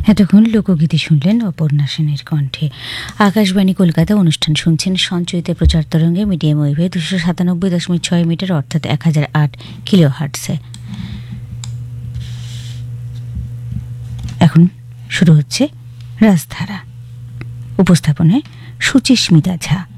এতক্ষণ লোকগীতি শুনলেন অপর্ণা সেনের কণ্ঠে। আকাশবাণী কলকাতা অনুষ্ঠান শুনছেন সঞ্চয়িত প্রচার তরঙ্গে মিডিয়াম ওয়েভে 297.6 মিটার অর্থাৎ 1008 কিলো হার্টসে। এখন শুরু হচ্ছে রাজধারা। উপস্থাপনায় সুচিস্মিতা ঝা।